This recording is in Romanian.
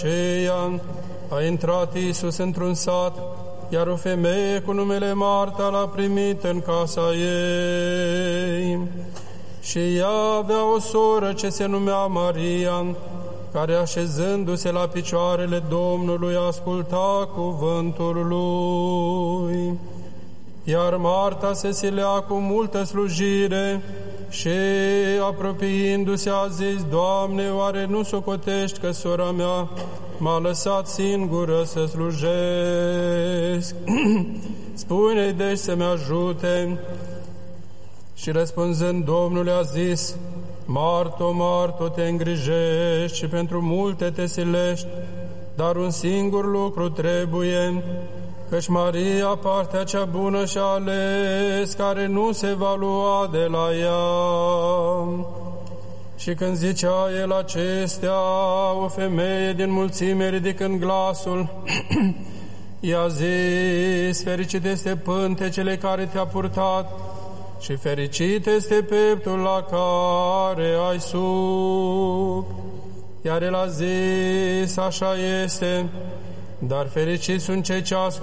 aceea a intrat Iisus într-un sat, iar o femeie cu numele Marta l-a primit în casa ei. Și ea avea o soră ce se numea Maria, care așezându-se la picioarele Domnului asculta cuvântul lui. Iar Marta se silea cu multă slujire și, apropiindu-se, a zis: Doamne, oare nu socotești că sora mea m-a lăsat singură să slujesc? Spune-i deci să-mi ajute. Și răspunzând, Domnul a zis: Marto, Marto, te îngrijești și pentru multe te silești, dar un singur lucru trebuie, căci Maria, partea cea bună și-a ales, care nu se va lua de la ea. Și când zicea el acestea, o femeie din mulțime, ridicând glasul, i-a zis: Fericit este pântecele care te-a purtat și fericit este peptul la care ai sub. Iar el a zis: Așa este, dar fericiți sunt cei ce ascultă